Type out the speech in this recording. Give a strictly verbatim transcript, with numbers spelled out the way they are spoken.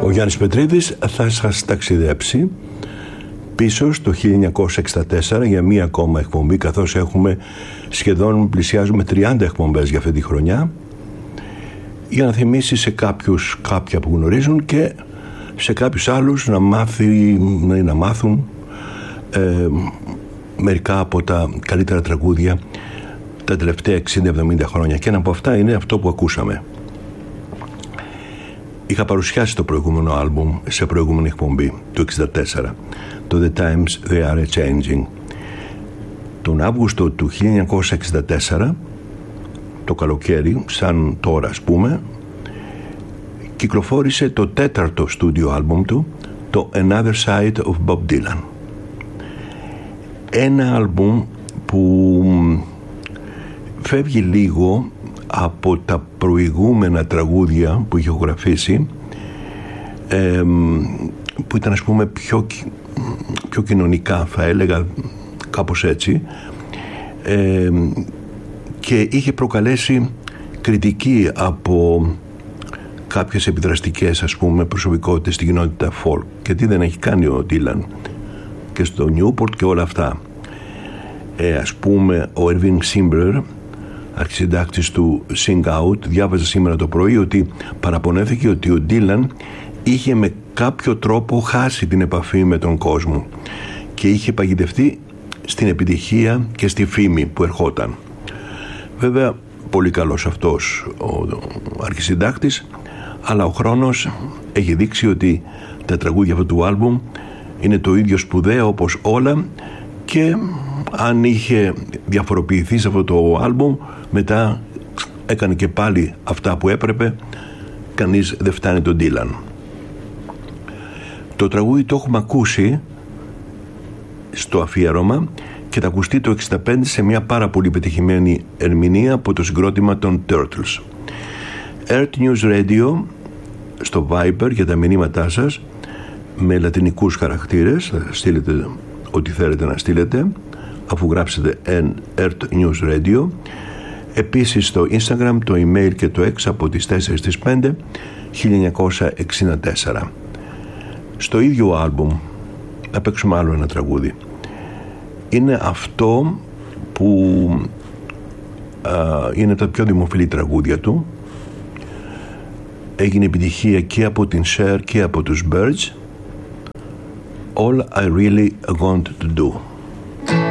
Ο Γιάννης Πετρίδης θα σας ταξιδέψει πίσω στο χίλια εννιακόσια εξήντα τέσσερα για μία ακόμα εκπομπή, καθώς έχουμε σχεδόν πλησιάζουμε τριάντα εκπομπές για αυτή τη χρονιά, για να θυμίσει σε κάποιους κάποια που γνωρίζουν και σε κάποιους άλλους να, μάθει, να, να μάθουν ε, μερικά από τα καλύτερα τραγούδια τα τελευταία εξήντα εβδομήντα χρόνια, και ένα από αυτά είναι αυτό που ακούσαμε. Είχα παρουσιάσει το προηγούμενο άλμπουμ σε προηγούμενη εκπομπή του εξήντα τέσσερα, το The Times They Are Changing. Τον Αύγουστο του χίλια εννιακόσια εξήντα τέσσερα, το καλοκαίρι, σαν τώρα ας πούμε, κυκλοφόρησε το τέταρτο στούντιο άλμπουμ του, το Another Side of Bob Dylan. Ένα άλμπουμ που φεύγει λίγο από τα προηγούμενα τραγούδια που είχε γραφήσει, ε, που ήταν ας πούμε πιο, πιο κοινωνικά, θα έλεγα κάπως έτσι, ε, και είχε προκαλέσει κριτική από κάποιες επιδραστικές ας πούμε προσωπικότητες στην κοινότητα folk, και τι δεν έχει κάνει ο Dylan και στο Newport και όλα αυτά. Ε, ας πούμε ο Irving Simber, αρχισυντάκτης του Sing Out, διάβαζε σήμερα το πρωί ότι παραπονέθηκε ότι ο Dylan είχε με κάποιο τρόπο χάσει την επαφή με τον κόσμο και είχε παγιδευτεί στην επιτυχία και στη φήμη που ερχόταν. Βέβαια πολύ καλός αυτός ο αρχισυντάκτης, αλλά ο χρόνος έχει δείξει ότι τα τραγούδια αυτού του άλμπουμ είναι το ίδιο σπουδαία όπως όλα, και αν είχε διαφοροποιηθεί σε αυτό το άλμπουμ, μετά έκανε και πάλι αυτά που έπρεπε. Κανείς δεν φτάνει τον Dylan. Το τραγούδι το έχουμε ακούσει στο αφιέρωμα και θα ακουστεί το εξήντα πέντε σε μια πάρα πολύ πετυχημένη ερμηνεία από το συγκρότημα των Turtles. Earth News Radio στο Viber για τα μηνύματά σας με λατινικούς χαρακτήρες, θα στείλετε ό,τι θέλετε να στείλετε αφού γράψετε Earth News Radio. Επίσης στο Instagram, το email και το X από τις τέσσερις στις πέντε χίλια εννιακόσια εξήντα τέσσερα. Στο ίδιο άλμπουμ να παίξουμε άλλο ένα τραγούδι. Είναι αυτό που α, είναι τα πιο δημοφιλή τραγούδια του. Έγινε επιτυχία και από την Cher και από τους Birds. All I Really Want to Do.